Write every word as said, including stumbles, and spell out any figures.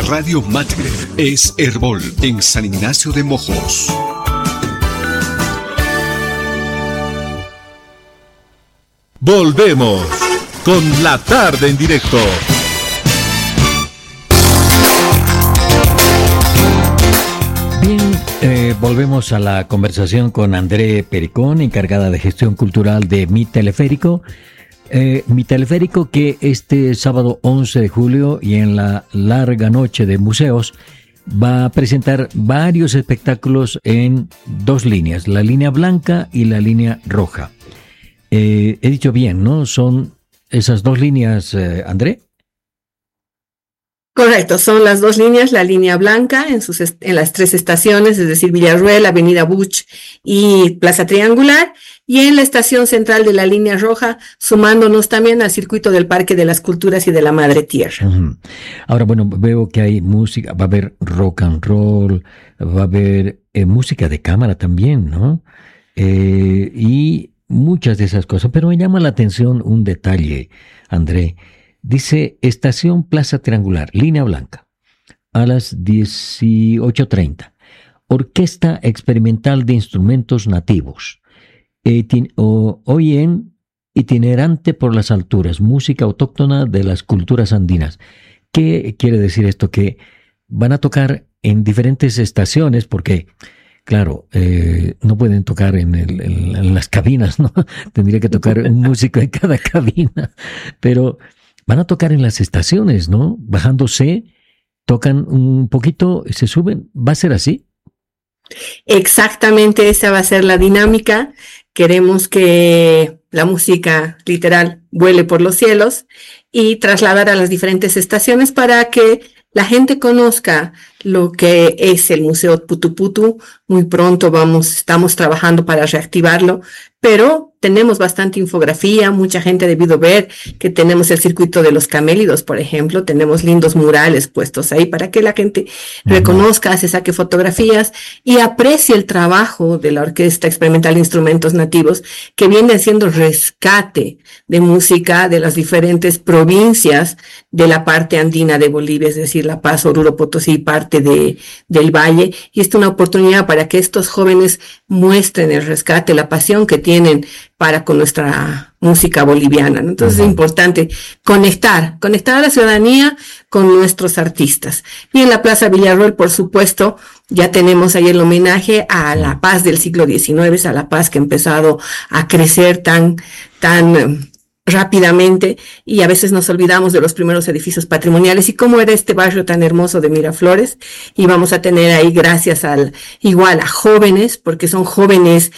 Radio Matre es Herbol en San Ignacio de Mojos. Volvemos con La Tarde en Directo. Bien, eh, volvemos a la conversación con André Pericón, encargada de gestión cultural de Mi Teleférico. Eh, Mi Teleférico que este sábado once de julio y en la larga noche de museos va a presentar varios espectáculos en dos líneas, la línea blanca y la línea roja. Eh, he dicho bien, ¿no? Son esas dos líneas, eh, André. Correcto, son las dos líneas, la línea blanca en, sus est- en las tres estaciones, es decir, Villarruel, Avenida Buch y Plaza Triangular, y en la estación central de la línea roja, sumándonos también al circuito del Parque de las Culturas y de la Madre Tierra. Uh-huh. Ahora, bueno, veo que hay música, va a haber rock and roll, va a haber eh, música de cámara también, ¿no? Eh, y muchas de esas cosas, pero me llama la atención un detalle, André. Dice Estación Plaza Triangular, línea blanca, a las dieciocho treinta. Orquesta Experimental de Instrumentos Nativos. Etin- o- hoy en Itinerante por las Alturas, música autóctona de las culturas andinas. ¿Qué quiere decir esto? Que van a tocar en diferentes estaciones porque, claro, eh, no pueden tocar en, el, en, en las cabinas, ¿no? Tendría que tocar un músico en cada cabina, pero van a tocar en las estaciones, ¿no? Bajándose, tocan un poquito, se suben. ¿Va a ser así? Exactamente esa va a ser la dinámica. Queremos que la música literal vuele por los cielos y trasladar a las diferentes estaciones para que la gente conozca lo que es el Museo Putuputu. Muy pronto vamos, estamos trabajando para reactivarlo, pero tenemos bastante infografía, mucha gente ha debido ver que tenemos el circuito de los camélidos, por ejemplo, tenemos lindos murales puestos ahí para que la gente uh-huh. reconozca, se saque fotografías y aprecie el trabajo de la Orquesta Experimental de Instrumentos Nativos, que viene haciendo rescate de música de las diferentes provincias de la parte andina de Bolivia, es decir, La Paz, Oruro, Potosí y parte de, del Valle, y esta es una oportunidad para que estos jóvenes muestren el rescate, la pasión que tienen para con nuestra música boliviana, ¿no? Entonces uh-huh. es importante conectar, conectar a la ciudadanía con nuestros artistas. Y en la Plaza Villarroel, por supuesto, ya tenemos ahí el homenaje a la paz del siglo diecinueve, a la paz que ha empezado a crecer tan, tan rápidamente, y a veces nos olvidamos de los primeros edificios patrimoniales y cómo era este barrio tan hermoso de Miraflores, y vamos a tener ahí, gracias al, igual a jóvenes, porque son jóvenes